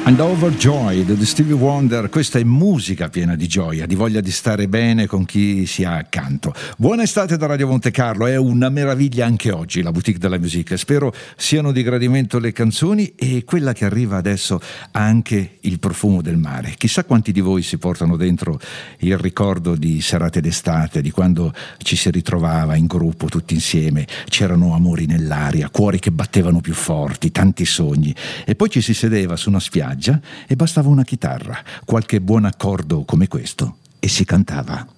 And Overjoyed di Stevie Wonder. Questa è musica piena di gioia, di voglia di stare bene con chi si ha accanto. Buona estate da Radio Monte Carlo, è una meraviglia anche oggi la boutique della musica. Spero siano di gradimento le canzoni e quella che arriva adesso ha anche il profumo del mare. Chissà quanti di voi si portano dentro il ricordo di serate d'estate, di quando ci si ritrovava in gruppo tutti insieme, c'erano amori nell'aria, cuori che battevano più forti, tanti sogni, e poi ci si sedeva su una spiaggia e bastava una chitarra, qualche buon accordo come questo e si cantava.